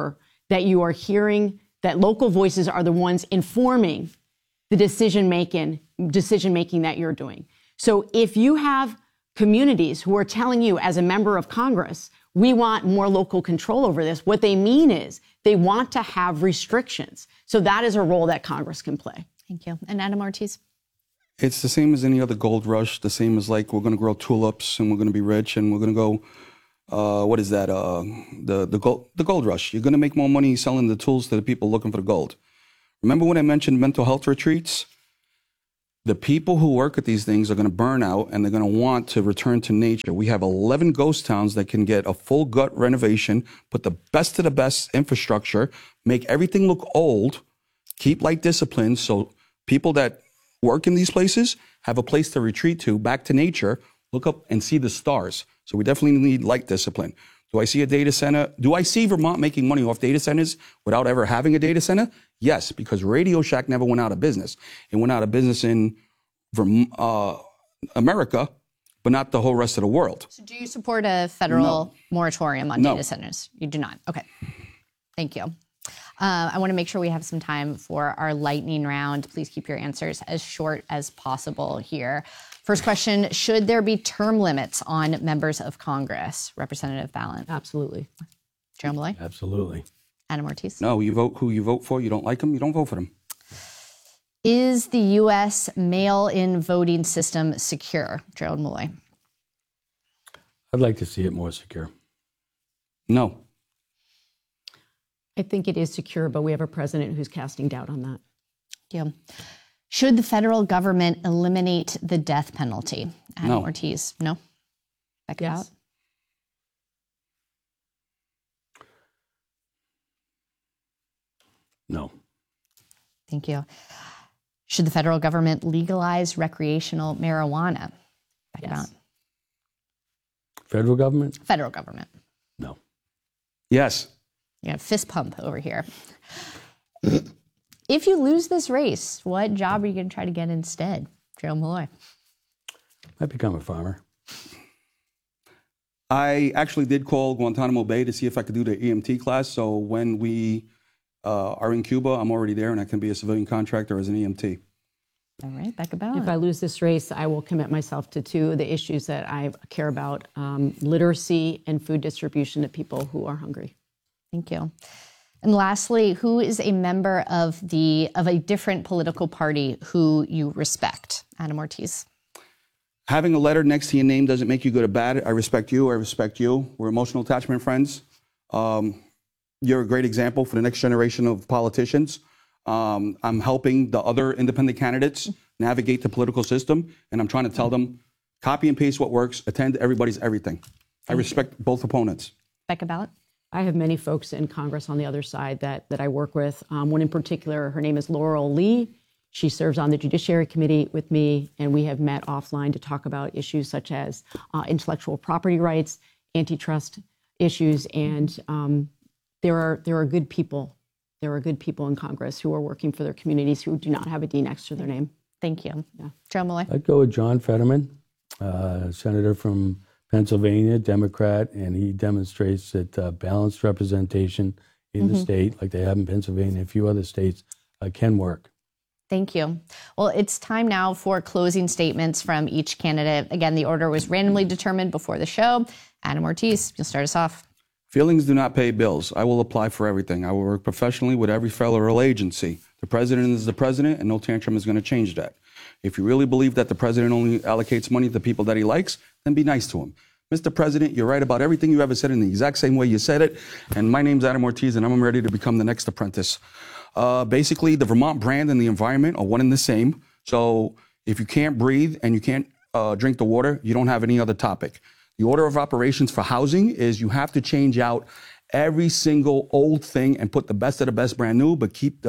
that you are hearing, that local voices are the ones informing the decision making that you're doing. So if you have communities who are telling you as a member of Congress, we want more local control over this, what they mean is they want to have restrictions. So that is a role that Congress can play. Thank you. And Adam Ortiz? It's the same as any other gold rush, the same as like we're going to grow tulips and we're going to be rich and we're going to go, what is that? The gold rush. You're going to make more money selling the tools to the people looking for the gold. Remember when I mentioned mental health retreats? The people who work at these things are going to burn out and they're going to want to return to nature. We have 11 ghost towns that can get a full gut renovation, put the best of the best infrastructure, make everything look old, keep light discipline so people that work in these places have a place to retreat to, back to nature, look up and see the stars. So we definitely need light discipline. Do I see a data center? Do I see Vermont making money off data centers without ever having a data center? Yes, because Radio Shack never went out of business. It went out of business in America, but not the whole rest of the world. So do you support a federal moratorium on data centers? You do not. Okay. Thank you. I want to make sure we have some time for our lightning round. Please keep your answers as short as possible here. First question, should there be term limits on members of Congress? Representative Balint. Absolutely. Joe Malloy. Absolutely. Adam Ortiz. No, you vote who you vote for. You don't like them, you don't vote for them. Is the U.S. mail-in voting system secure? Gerald Malloy. I'd like to see it more secure. No. I think it is secure, but we have a president who's casting doubt on that. Yeah. Should the federal government eliminate the death penalty? Adam Ortiz. No? Back yes. out? No. Thank you. Should the federal government legalize recreational marijuana? Back yes. out. Federal government? Federal government. No. Yes. Yeah, fist pump over here. If you lose this race, what job are you going to try to get instead? Joe Malloy. I'd become a farmer. I actually did call Guantanamo Bay to see if I could do the EMT class. So when we are in Cuba, I'm already there and I can be a civilian contractor as an EMT. All right, Becca Balint. If I lose this race, I will commit myself to two of the issues that I care about, literacy and food distribution to people who are hungry. Thank you. And lastly, who is a member of a different political party who you respect? Adam Ortiz. Having a letter next to your name doesn't make you good or bad. I respect you. I respect you. We're emotional attachment friends. You're a great example for the next generation of politicians. I'm helping the other independent candidates navigate the political system, and I'm trying to tell them, copy and paste what works, attend everybody's everything. I respect both opponents. Becca Balint. I have many folks in Congress on the other side that I work with. One in particular, her name is Laurel Lee. She serves on the Judiciary Committee with me, and we have met offline to talk about issues such as intellectual property rights, antitrust issues, and there are good people. There are good people in Congress who are working for their communities who do not have a D next to their name. Thank you. Yeah. Joe Malloy. I'd go with John Fetterman, senator from Pennsylvania, Democrat, and he demonstrates that balanced representation in the state, like they have in Pennsylvania and a few other states, can work. Thank you. Well, it's time now for closing statements from each candidate. Again, the order was randomly determined before the show. Adam Ortiz, you'll start us off. Feelings do not pay bills. I will apply for everything. I will work professionally with every federal agency. The president is the president, and no tantrum is going to change that. If you really believe that the president only allocates money to people that he likes, then be nice to him. Mr. President, you're right about everything you ever said in the exact same way you said it. And my name's Adam Ortiz, and I'm ready to become the next apprentice. Basically, the Vermont brand and the environment are one and the same. So if you can't breathe and you can't drink the water, you don't have any other topic. The order of operations for housing is you have to change out every single old thing and put the best of the best brand new, but keep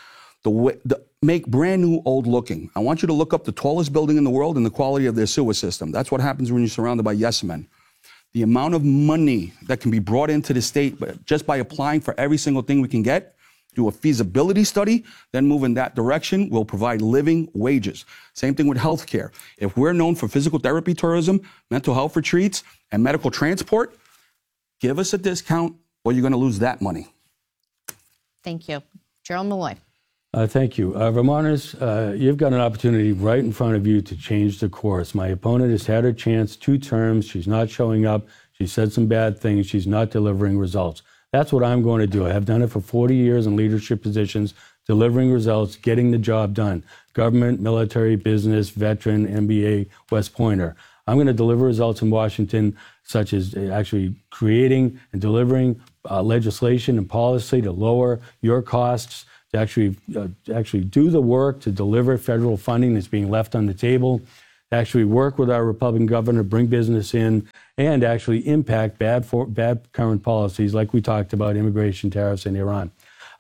make brand new old looking. I want you to look up the tallest building in the world and the quality of their sewer system. That's what happens when you're surrounded by yes men. The amount of money that can be brought into the state, but just by applying for every single thing we can get, do a feasibility study, then move in that direction, will provide living wages. Same thing with healthcare. If we're known for physical therapy tourism, mental health retreats, and medical transport, give us a discount or you're going to lose that money. Thank you. Gerald Malloy. Thank you. Vermonters, you've got an opportunity right in front of you to change the course. My opponent has had her chance 2 terms. She's not showing up. She said some bad things. She's not delivering results. That's what I'm going to do. I have done it for 40 years in leadership positions, delivering results, getting the job done. Government, military, business, veteran, MBA, West Pointer. I'm going to deliver results in Washington, such as actually creating and delivering legislation and policy to lower your costs, to actually do the work to deliver federal funding that's being left on the table, to actually work with our Republican governor, bring business in, and actually impact bad current policies like we talked about, immigration, tariffs, and Iran.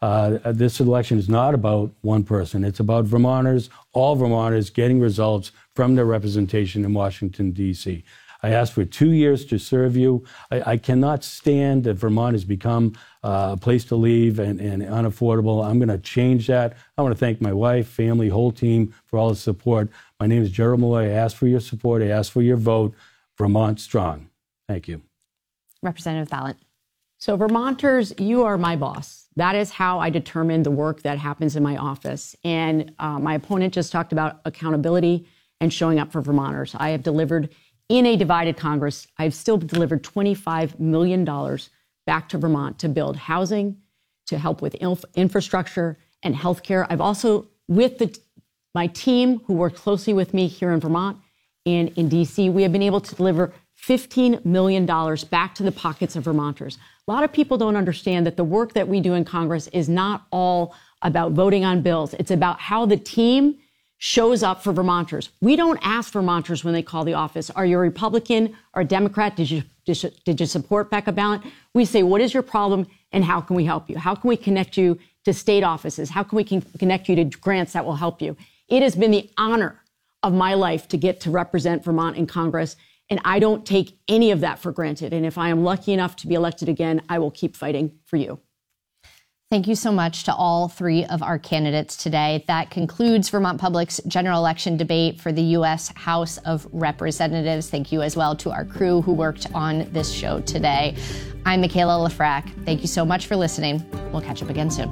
This election is not about one person. It's about Vermonters, all Vermonters, getting results from their representation in Washington, D.C. I asked for 2 years to serve you. I cannot stand that Vermont has become a place to leave and unaffordable. I'm going to change that. I want to thank my wife, family, whole team for all the support. My name is Gerald Malloy. I ask for your support. I ask for your vote. Vermont strong. Thank you. Representative Balint. So Vermonters, you are my boss. That is how I determine the work that happens in my office. And my opponent just talked about accountability and showing up for Vermonters. I have delivered in a divided Congress. I've still delivered $25 million back to Vermont to build housing, to help with infrastructure and healthcare. I've also, with my team who worked closely with me here in Vermont and in D.C., we have been able to deliver $15 million back to the pockets of Vermonters. A lot of people don't understand that the work that we do in Congress is not all about voting on bills. It's about how the team shows up for Vermonters. We don't ask Vermonters when they call the office, are you a Republican or a Democrat? Did you support Becca Balint? We say, what is your problem and how can we help you? How can we connect you to state offices? How can we connect you to grants that will help you? It has been the honor of my life to get to represent Vermont in Congress, and I don't take any of that for granted. And if I am lucky enough to be elected again, I will keep fighting for you. Thank you so much to all 3 of our candidates today. That concludes Vermont Public's general election debate for the U.S. House of Representatives. Thank you as well to our crew who worked on this show today. I'm Michaela Lafrac. Thank you so much for listening. We'll catch up again soon.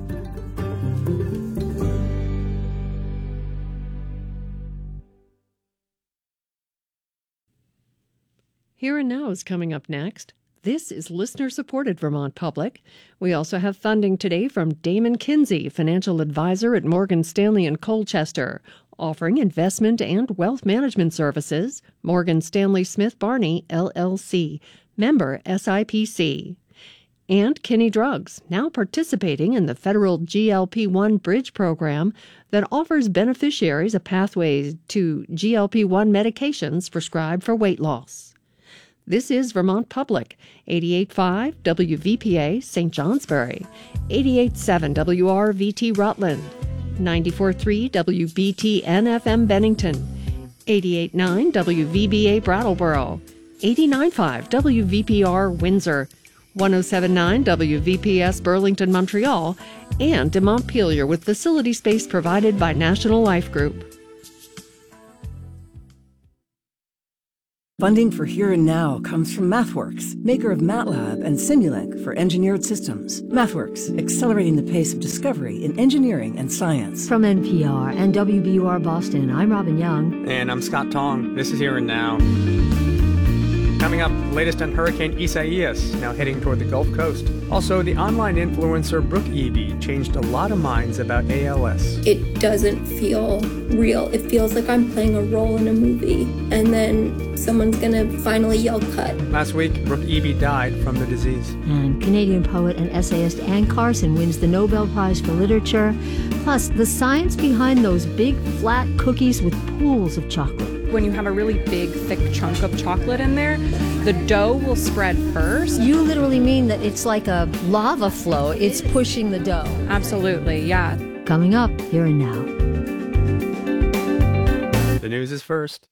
Here and Now is coming up next. This is listener-supported Vermont Public. We also have funding today from Damon Kinsey, financial advisor at Morgan Stanley in Colchester, offering investment and wealth management services. Morgan Stanley Smith Barney, LLC, member SIPC. And Kinney Drugs, now participating in the federal GLP-1 Bridge program that offers beneficiaries a pathway to GLP-1 medications prescribed for weight loss. This is Vermont Public, 88.5 WVPA St. Johnsbury, 88.7 WRVT Rutland, 94.3 WBTN FM Bennington, 88.9 WVBA Brattleboro, 89.5 WVPR Windsor, 107.9 WVPS Burlington Montreal, and de Montpelier with facility space provided by National Life Group. Funding for Here and Now comes from MathWorks, maker of MATLAB and Simulink for engineered systems. MathWorks, accelerating the pace of discovery in engineering and science. From NPR and WBUR Boston, I'm Robin Young. And I'm Scott Tong. This is Here and Now. Coming up, latest on Hurricane Isaias, now heading toward the Gulf Coast. Also, the online influencer Brooke Eby changed a lot of minds about ALS. It doesn't feel real. It feels like I'm playing a role in a movie, and then someone's gonna finally yell cut. Last week, Brooke Eby died from the disease. And Canadian poet and essayist Anne Carson wins the Nobel Prize for Literature. Plus, the science behind those big, flat cookies with pools of chocolate. When you have a really big, thick chunk of chocolate in there, the dough will spread first. You literally mean that it's like a lava flow. It's pushing the dough. Absolutely, yeah. Coming up, Here and Now. The news is first.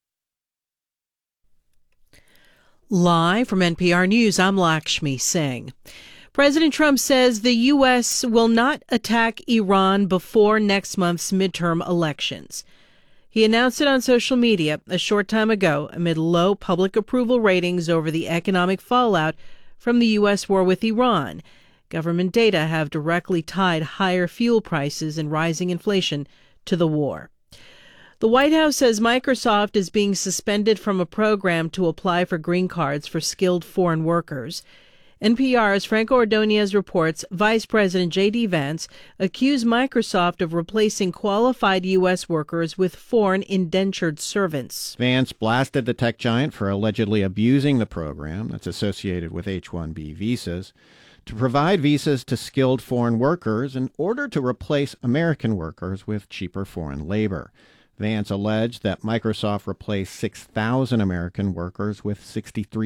Live from NPR News, I'm Lakshmi Singh. President Trump says the U.S. will not attack Iran before next month's midterm elections. He announced it on social media a short time ago amid low public approval ratings over the economic fallout from the U.S. war with Iran. Government data have directly tied higher fuel prices and rising inflation to the war. The White House says Microsoft is being suspended from a program to apply for green cards for skilled foreign workers. NPR's Franco Ordonez reports Vice President J.D. Vance accused Microsoft of replacing qualified U.S. workers with foreign indentured servants. Vance blasted the tech giant for allegedly abusing the program that's associated with H-1B visas to provide visas to skilled foreign workers in order to replace American workers with cheaper foreign labor. Vance alleged that Microsoft replaced 6,000 American workers with